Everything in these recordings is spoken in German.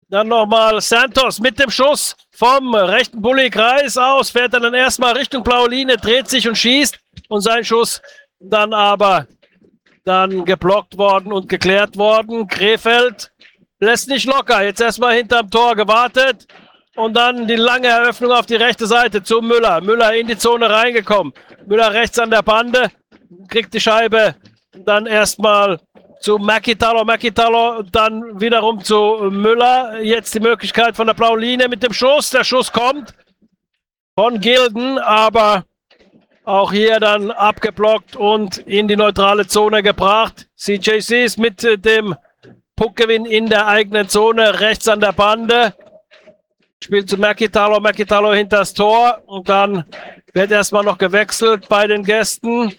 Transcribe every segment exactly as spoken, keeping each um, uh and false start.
Dann nochmal Santos mit dem Schuss vom rechten Bulli-Kreis aus. Fährt er dann erstmal Richtung blaue Linie, dreht sich und schießt. Und sein Schuss dann aber dann geblockt worden und geklärt worden. Krefeld lässt nicht locker. Jetzt erstmal hinterm Tor gewartet. Und dann die lange Eröffnung auf die rechte Seite zu Müller. Müller in die Zone reingekommen. Müller rechts an der Bande. Kriegt die Scheibe dann erstmal zu Mäkitalo, Mäkitalo, dann wiederum zu Müller. Jetzt die Möglichkeit von der blauen Linie mit dem Schuss. Der Schuss kommt von Gilden, aber auch hier dann abgeblockt und in die neutrale Zone gebracht. C J C ist mit dem Puckgewinn in der eigenen Zone, rechts an der Bande. Spielt zu Mäkitalo, Mäkitalo hinter das Tor und dann wird erstmal noch gewechselt bei den Gästen.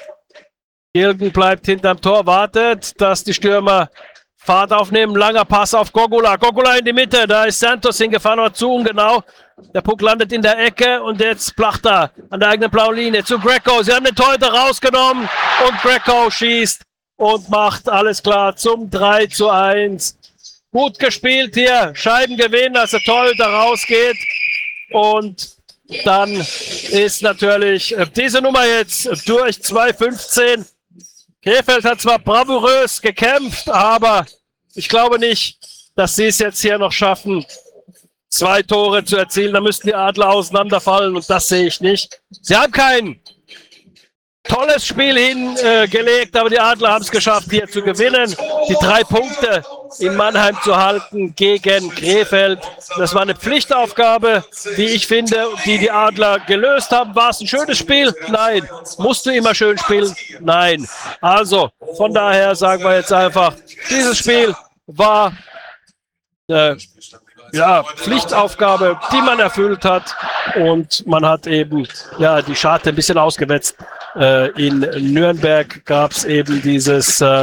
Gilden bleibt hinterm Tor, wartet, dass die Stürmer Fahrt aufnehmen. Langer Pass auf Gogula. Gogula in die Mitte. Da ist Santos hingefahren, aber zu ungenau. Der Puck landet in der Ecke und jetzt Plachter an der eigenen blauen Linie zu Greco. Sie haben den Torhüter rausgenommen und Greco schießt und macht alles klar zum drei zu eins. Gut gespielt hier. Scheibengewinn, als der Torhüter rausgeht. Und dann ist natürlich diese Nummer jetzt durch zwei fünfzehn. Krefeld hat zwar bravourös gekämpft, aber ich glaube nicht, dass sie es jetzt hier noch schaffen, zwei Tore zu erzielen. Da müssten die Adler auseinanderfallen und das sehe ich nicht. Sie haben kein tolles Spiel hingelegt, äh, aber die Adler haben es geschafft, hier zu gewinnen. Die drei Punkte in Mannheim zu halten gegen Krefeld. Das war eine Pflichtaufgabe, wie ich finde, die die Adler gelöst haben. War es ein schönes Spiel? Nein. Musst du immer schön spielen? Nein. Also, von daher sagen wir jetzt einfach, dieses Spiel war äh, ja, Pflichtaufgabe, die man erfüllt hat und man hat eben ja die Scharte ein bisschen ausgewetzt. Äh, in Nürnberg gab es eben dieses äh,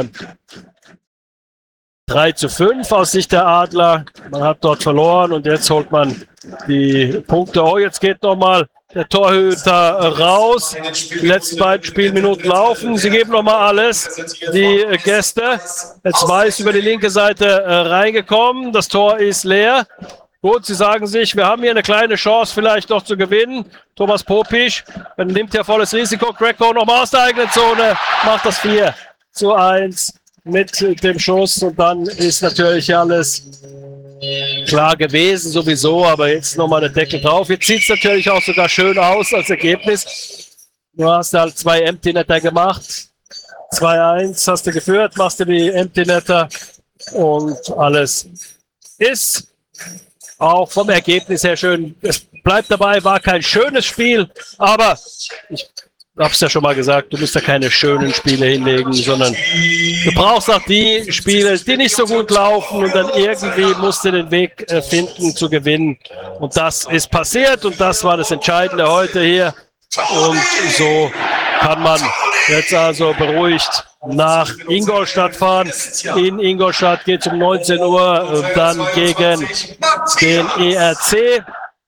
drei zu fünf aus Sicht der Adler. Man hat dort verloren und jetzt holt man die Punkte. Oh, jetzt geht nochmal der Torhüter raus. Die letzten beiden Spielminuten laufen. Sie geben nochmal alles. Die Gäste. Jetzt Weiß über die linke Seite äh, reingekommen. Das Tor ist leer. Gut, sie sagen sich, wir haben hier eine kleine Chance vielleicht noch zu gewinnen. Thomas Popisch nimmt ja volles Risiko. Greco nochmal aus der eigenen Zone. Macht das vier zu eins mit dem Schuss. Und dann ist natürlich alles klar gewesen sowieso, aber jetzt nochmal der Deckel drauf. Jetzt sieht es natürlich auch sogar schön aus als Ergebnis. Du hast halt zwei Empty Netter gemacht. zwei eins hast du geführt, machst du die Empty Netter und alles ist auch vom Ergebnis her schön. Es bleibt dabei, war kein schönes Spiel, aber ich hab's ja schon mal gesagt, du musst ja keine schönen Spiele hinlegen, sondern du brauchst auch die Spiele, die nicht so gut laufen und dann irgendwie musst du den Weg äh, finden zu gewinnen. Und das ist passiert und das war das Entscheidende heute hier. Und so kann man jetzt also beruhigt nach Ingolstadt fahren. In Ingolstadt geht es um neunzehn Uhr dann gegen den E R C.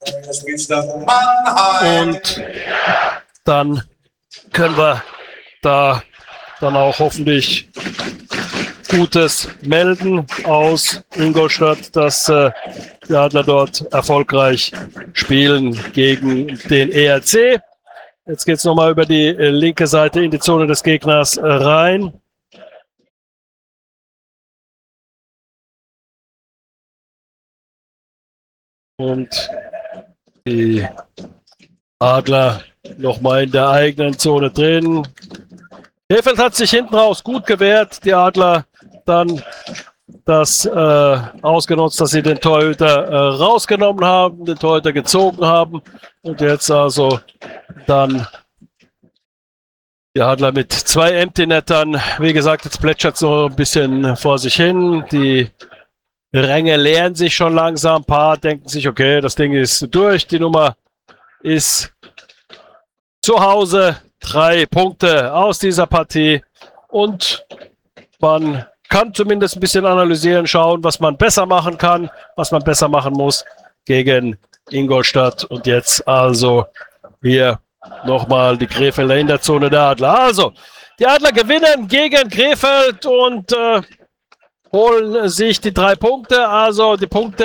Und dann können wir da dann auch hoffentlich Gutes melden aus Ingolstadt, dass äh, die Adler dort erfolgreich spielen gegen den E R C. Jetzt geht es nochmal über die äh, linke Seite in die Zone des Gegners äh, rein. Und die Adler nochmal in der eigenen Zone drin. Krefeld hat sich hinten raus gut gewehrt. Die Adler dann das äh, ausgenutzt, dass sie den Torhüter äh, rausgenommen haben, den Torhüter gezogen haben. Und jetzt also dann die Adler mit zwei Empty-Nettern. Wie gesagt, jetzt plätschert es so ein bisschen vor sich hin. Die Ränge leeren sich schon langsam. Ein paar denken sich, okay, das Ding ist durch. Die Nummer ist zu Hause. Drei Punkte aus dieser Partie. Und man kann zumindest ein bisschen analysieren, schauen, was man besser machen kann, was man besser machen muss gegen Ingolstadt. Und jetzt also hier nochmal die Krefelder in der Zone der Adler. Also, die Adler gewinnen gegen Krefeld und äh, holen sich die drei Punkte. Also die Punkte